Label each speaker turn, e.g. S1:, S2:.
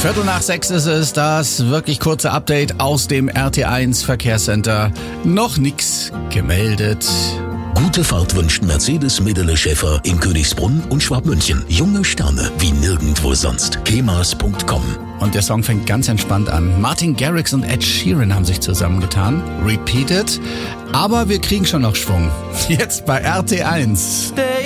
S1: 5:15 ist es, das wirklich kurze Update aus dem RT1 Verkehrscenter. Noch nix gemeldet.
S2: Gute Fahrt wünscht Mercedes Medele Schäfer in Königsbrunn und Schwabmünchen. Junge Sterne wie nirgendwo sonst. kemas.com.
S1: Und der Song fängt ganz entspannt an. Martin Garrix und Ed Sheeran haben sich zusammengetan. Repeated. Aber wir kriegen schon noch Schwung. Jetzt bei RT1.